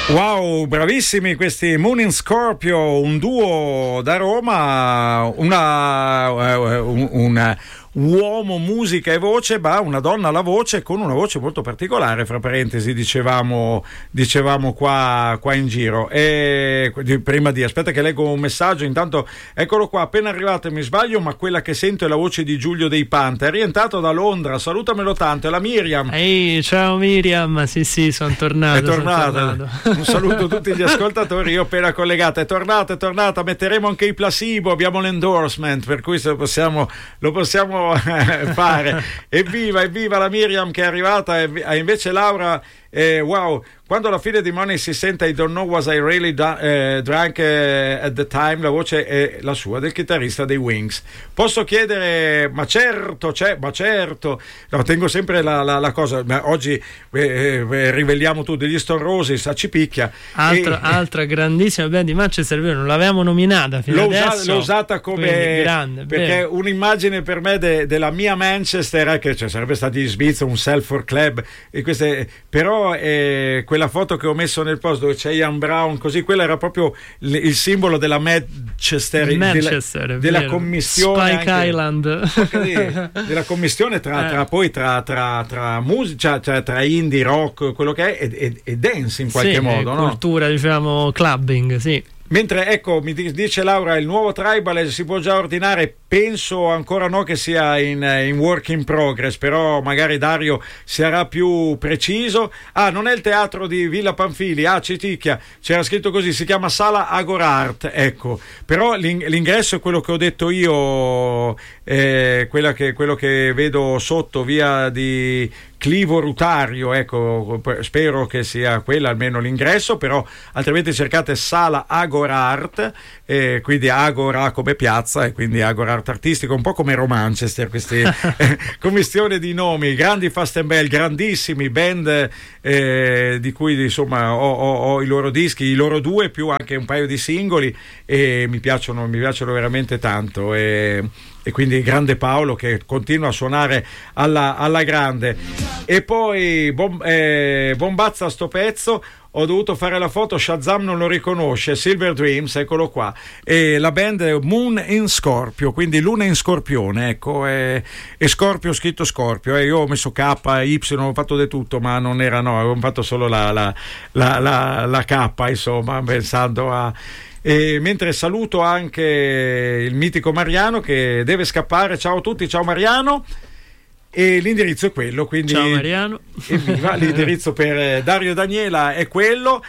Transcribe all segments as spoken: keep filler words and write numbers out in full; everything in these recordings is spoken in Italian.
Wow, bravissimi questi Moon in Scorpio, un duo da Roma, una, un, un uomo, musica e voce, ma una donna alla voce con una voce molto particolare, fra parentesi dicevamo, dicevamo qua, qua in giro. E prima di, aspetta che leggo un messaggio, intanto eccolo qua, appena arrivato, mi sbaglio, ma quella che sento è la voce di Giulio dei Panta, è rientrato da Londra, salutamelo tanto, è la Miriam. Ehi, ciao Miriam, sì sì, sono tornato. È tornata, son tornato. Un saluto a tutti gli ascoltatori, io appena collegata, è tornata, è tornata, metteremo anche i placebo, abbiamo l'endorsement, per cui se lo possiamo, lo possiamo fare. Evviva, evviva la Miriam che è arrivata, e invece Laura, eh, wow, quando alla fine di Money si sente I don't know was I really da- eh, drunk eh, at the time, la voce è la sua, del chitarrista dei Wings. Posso chiedere, ma certo, c'è, ma certo, no, tengo sempre la, la, la cosa, ma oggi eh, eh, riveliamo tu degli Stone Roses a Cipicchia. Altra, e, altra grandissima band di Manchester, non l'avevamo nominata fino l'ho adesso. Usa, l'ho usata come grande, perché vero. Un'immagine per me de, della mia Manchester è che cioè, sarebbe stato in Svizzera un Salford Club, e queste, però eh, quella foto che ho messo nel post dove c'è Ian Brown, così, quella era proprio il, il simbolo della Manchester, Manchester della, della commissione Spike anche, Island della commissione tra, tra poi tra, tra, tra musica, cioè tra indie, rock, quello che è, e, e, e dance in qualche sì, modo, no? Cultura, diciamo, clubbing, sì. Mentre ecco, mi dice Laura, il nuovo Tribal si può già ordinare, penso ancora no che sia in, in work in progress, però magari Dario sarà più preciso. Ah, non è il teatro di Villa Pamphili, ah, Citicchia, c'era scritto così, si chiama Sala Agorart, ecco, però l'ingresso è quello che ho detto io, eh, quella che, quello che vedo sotto, via di Clivo Rutario, ecco, spero che sia quella almeno l'ingresso, però altrimenti cercate Sala Agorart, eh, quindi Agora come piazza e quindi Agorart artistico, un po' come Romanchester, queste eh, commissione di nomi, grandi Fast and Bell, grandissimi band eh, di cui insomma ho, ho, ho i loro dischi, i loro due più anche un paio di singoli, e mi piacciono, mi piacciono veramente tanto, e e quindi grande Paolo che continua a suonare alla, alla grande. E poi bom, eh, bombazza sto pezzo, ho dovuto fare la foto, Shazam non lo riconosce, Silver Dreams, eccolo qua, e la band è Moon in Scorpio, quindi luna in scorpione, ecco, e, e Scorpio scritto Scorpio, e io ho messo K, Y, ho fatto di tutto, ma non era, no, avevo fatto solo la, la, la, la, la K, insomma, pensando a... E mentre saluto anche il mitico Mariano che deve scappare, ciao a tutti, ciao Mariano, e l'indirizzo è quello, quindi ciao Mariano, evviva, l'indirizzo per Dario e Daniela è quello,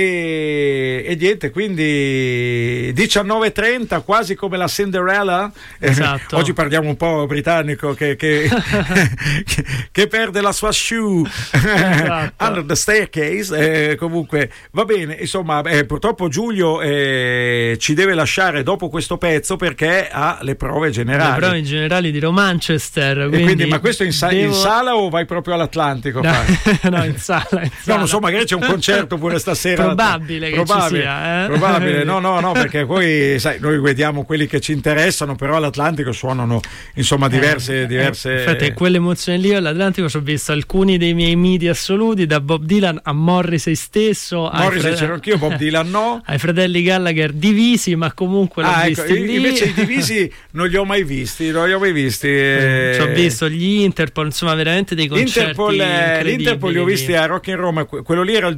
e, e niente, quindi diciannove e trenta, quasi come la Cinderella, esatto. eh, oggi parliamo un po' britannico che, che, che, che perde la sua shoe, esatto. Under the staircase, eh, comunque va bene, insomma, eh, purtroppo Giulio eh, ci deve lasciare dopo questo pezzo perché ha le prove generali, le prove generali di Manchester, quindi, e quindi ma questo in, sa- devo... in sala o vai proprio all'Atlantico? No, no, in sala, in sala. No, non so, magari c'è un concerto pure stasera. Probabile che probabile, ci sia, eh? probabile, no, no, no, perché poi sai, noi vediamo quelli che ci interessano, però all'Atlantico suonano insomma diverse, eh, diverse... Eh, infatti, quell'emozione lì all'Atlantico ci ho visto alcuni dei miei miti assoluti, da Bob Dylan a Morrissey stesso, Morrissey frate... c'ero anch'io, Bob Dylan no, ai fratelli Gallagher divisi, ma comunque l'ho ah, visti ecco, lì. invece i divisi non li ho mai visti, non li ho mai visti. Eh... Ci ho visto gli Interpol, insomma, veramente dei concerti Interpol, eh, l'Interpol li ho visti a Rock in Roma, quello lì era il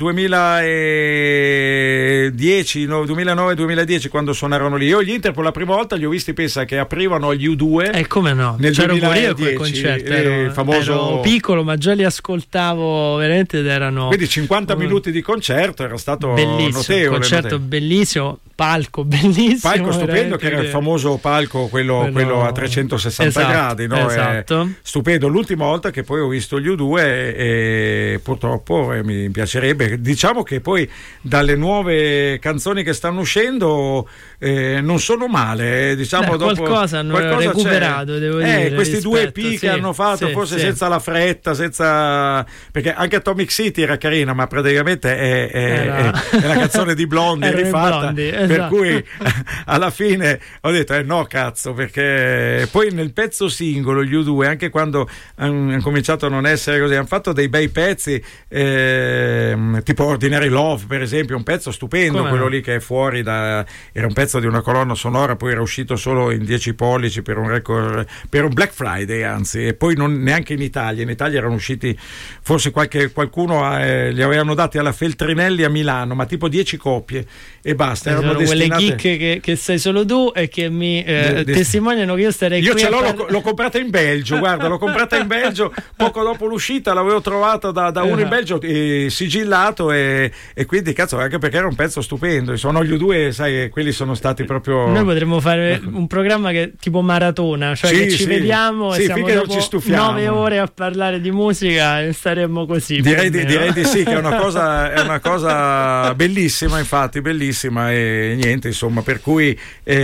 duemiladieci, no, duemilanove duemiladieci quando suonarono lì. Io gli Interpol la prima volta li ho visti, pensa che aprivano agli U due, e eh, come no, nel c'ero pure io a quel duemiladieci, concerto, eh, ero, il famoso... ero piccolo ma già li ascoltavo veramente, ed erano quindi cinquanta um, minuti di concerto, era stato bellissimo, notevole, concerto notevole. Bellissimo, palco bellissimo, palco stupendo, che era il famoso palco quello, quello, quello a trecentosessanta esatto, gradi, no? Esatto. Stupendo. L'ultima volta che poi ho visto gli U due, e, e purtroppo eh, mi piacerebbe, diciamo che poi dalle nuove canzoni che stanno uscendo eh, non sono male, eh, diciamo. Beh, dopo qualcosa hanno qualcosa recuperato, c'è. devo eh, dire, questi rispetto, due E P sì, che hanno fatto, sì, forse sì. senza la fretta, senza, perché anche Atomic City era carina, ma praticamente è, è, era... è, è la canzone di Blondie rifatta, Blondie, per esatto. cui alla fine ho detto eh no cazzo, perché poi nel pezzo singolo gli U due, anche quando hanno cominciato a non essere così, hanno fatto dei bei pezzi, eh, tipo Ordinary Love, Love, per esempio, un pezzo stupendo. Come quello no? Lì che è fuori da, era un pezzo di una colonna sonora, poi era uscito solo in dieci pollici per un record, per un Black Friday anzi, e poi non neanche in Italia. In Italia erano usciti, forse qualche, qualcuno eh, li avevano dati alla Feltrinelli a Milano, ma tipo dieci copie e basta. Erano sono destinate... quelle chicche che, che sei solo tu e che mi eh, de- testimoniano che io starei io qui ce l'ho, par- l'ho, l'ho comprata in Belgio, guarda, l'ho comprata in Belgio poco dopo l'uscita, l'avevo trovata da, da uno in Belgio eh, sigillato e, e quindi cazzo, anche perché era un pezzo stupendo. Sono gli U due, sai, quelli sono stati proprio. Noi potremmo fare un programma che tipo maratona, cioè sì, che ci sì. vediamo sì, e siamo dopo ci stufiamo. nove ore a parlare di musica e staremmo così. Direi di, direi di sì, che è una cosa, è una cosa bellissima, infatti, bellissima, e niente, insomma, per cui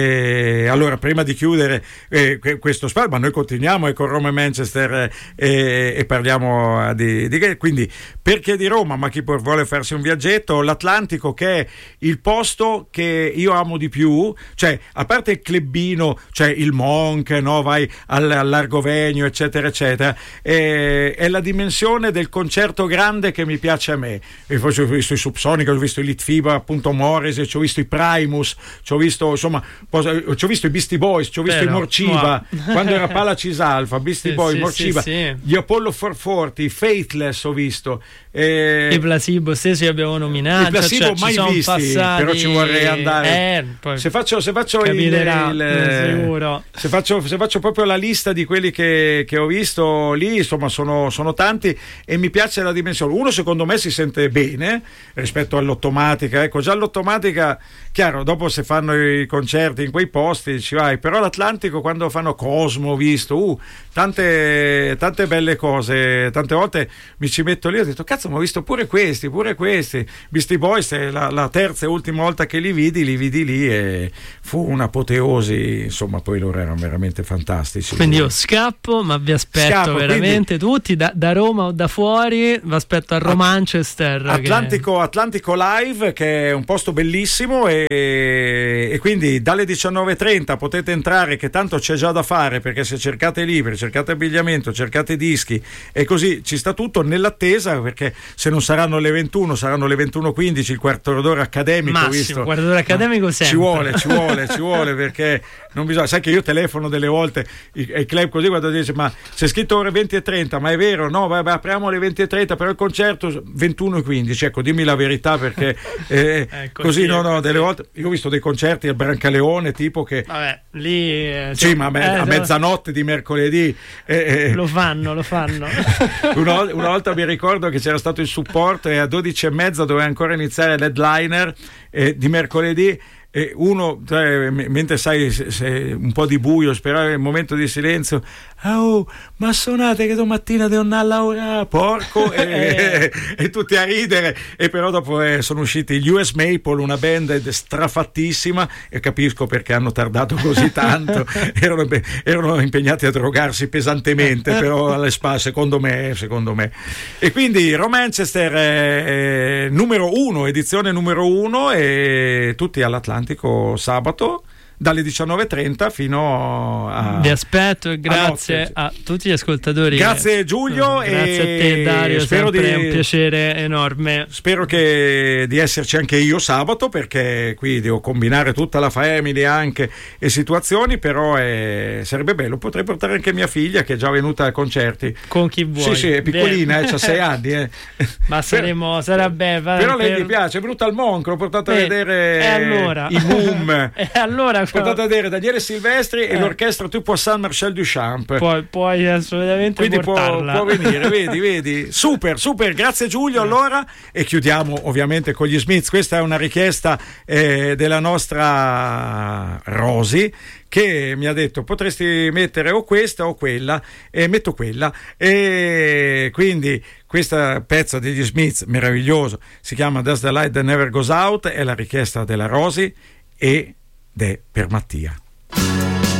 eh, allora prima di chiudere eh, questo spazio, ma noi continuiamo eh, con Roma e Manchester eh, e parliamo di, di quindi perché di Roma, ma chi vuole farsi un viaggetto, l'Atlantico, che è il posto che io amo di più, cioè a parte il clubino, cioè il Monk, no, vai al, all'Argovegno eccetera eccetera, eh, è la dimensione del concerto grande che mi piace a me. E poi ho visto i Subsonica, ho visto i Litfiba, appunto Morris, ci ho visto i Primus, ci ho visto insomma ci ho visto i Beastie Boys, ci ho visto Però, i Morciva no. quando era Pala Cisalfa, Beastie sì, Boys, sì, Morciva, sì, sì. gli Apollo quattrocentoquaranτα, i Faithless ho visto, eh, i Placebo stessi abbiamo nominato, i Placebo cioè, mai visti, passati... però ci vorrei andare eh, poi se faccio, se faccio il, il, sicuro. Se faccio, se faccio proprio la lista di quelli che, che ho visto lì, insomma sono, sono tanti e mi piace la dimensione. Uno secondo me si sente bene rispetto all'Ottomatica, ecco, già l'Ottomatica, chiaro, dopo se fanno i concerti in quei posti ci vai, però l'Atlantico quando fanno Cosmo ho visto uh, tante, tante belle cose, tante volte mi ci metto lì e ho detto cazzo, ma ho visto pure questi, pure questi Beastie Boys, la, la terza e ultima volta che li vidi, li vidi lì e fu un'apoteosi, insomma poi loro erano veramente fantastici. Quindi io scappo, ma vi aspetto scappo, veramente quindi... tutti da, da Roma o da fuori, vi aspetto a Romanchester. Atlantico, che... Atlantico Live, che è un posto bellissimo e, e quindi dalle diciannove e trenta potete entrare, che tanto c'è già da fare, perché se cercate libri, cercate abbigliamento, cercate dischi e così ci sta tutto, nell'attesa, perché se non saranno le ventuno saranno le ventuno e quindici, il quarto d'ora accademico. Massimo, visto? il quarto d'ora accademico sempre. Ci vuole, ci vuole, ci vuole, perché non bisogna, sai che io telefono delle volte ai club così quando dice ma c'è scritto ore venti e trenta, ma è vero? No, vabbè, apriamo alle venti e trenta, però il concerto ventuno e quindici, ecco, dimmi la verità, perché eh, ecco, così sì, no, no, delle volte io ho visto dei concerti al Brancaleone tipo che vabbè, lì eh, sì, ma a, me, eh, a mezzanotte di mercoledì eh, eh, lo fanno, lo fanno. una, una volta mi ricordo che c'era stato il supporto e a dodici e mezza doveva ancora iniziare l'headliner eh, di mercoledì. E uno, cioè, mentre sai se, se un po' di buio, sperare il momento di silenzio, oh, ma suonate che domattina devo andare a lavorare, porco, e, e, e tutti a ridere, e però dopo eh, sono usciti gli U S Maple, una band strafattissima, e capisco perché hanno tardato così tanto, erano, erano impegnati a drogarsi pesantemente, però alle spalle, secondo me, secondo me. E quindi Romanchester è, è numero uno, edizione numero uno, e tutti all'Atlantico sabato dalle diciannove e trenta fino a... Vi aspetto e grazie a, a tutti gli ascoltatori. Grazie Giulio. Grazie e a te Dario, spero sempre di... un piacere enorme. Spero che di esserci anche io sabato, perché qui devo combinare tutta la family anche e situazioni, però è... sarebbe bello, potrei portare anche mia figlia che è già venuta ai concerti. Con chi vuoi. Sì, sì, è piccolina, eh, c'ha sei anni. Eh. Ma saremo, sarà bello. Però lei per... gli piace, è venuta al Monk, l'ho portata Beh, a vedere e allora? i Boom. E allora portato a vedere Daniele Silvestri eh. e l'orchestra Tu Poisson Marcel Duchamp. Puoi, puoi assolutamente quindi può, può venire, vedi, vedi. Super, super, grazie Giulio. Allora, e chiudiamo ovviamente con gli Smiths. Questa è una richiesta eh, della nostra Rosy, che mi ha detto potresti mettere o questa o quella, e metto quella, e quindi questo pezzo degli Smiths meraviglioso si chiama That's the Light That Never Goes Out, è la richiesta della Rosy ed è per Mattia.